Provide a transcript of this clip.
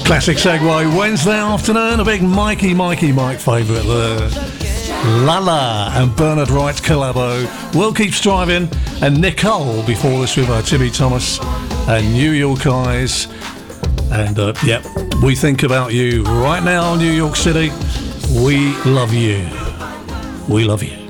Classic segue. Wednesday afternoon, a big Mikey Mike favourite there. Lala and Bernard Wright's collabo. We'll Keep Striving. And Nicole before this with Timmy Thomas and New York Eyes. And yep, we think about you right now, New York City. We love you. We love you.